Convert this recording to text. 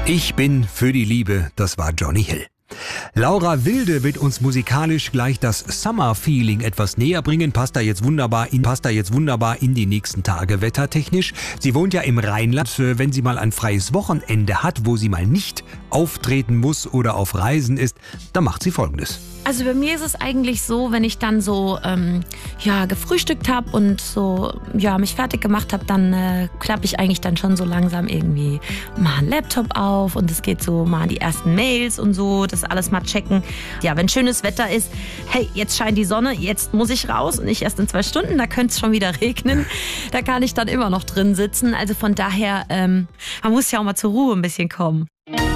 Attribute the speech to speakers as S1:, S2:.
S1: Ich bin für die Liebe, das war Johnny Hill. Laura Wilde wird uns musikalisch gleich das Summer-Feeling etwas näher bringen. Passt da jetzt wunderbar in die nächsten Tage wettertechnisch. Sie wohnt ja im Rheinland. Wenn sie mal ein freies Wochenende hat, wo sie mal nicht auftreten muss oder auf Reisen ist, dann macht sie Folgendes.
S2: Also bei mir ist es eigentlich so, wenn ich dann so gefrühstückt habe und so mich fertig gemacht habe, dann klappe ich eigentlich dann schon so langsam irgendwie mal einen Laptop auf und es geht so mal die ersten Mails und so, das alles mal checken. Ja, wenn schönes Wetter ist, hey, jetzt scheint die Sonne, jetzt muss ich raus und nicht erst in 2 Stunden, da könnte es schon wieder regnen. Da kann ich dann immer noch drin sitzen. Also von daher, man muss ja auch mal zur Ruhe ein bisschen kommen.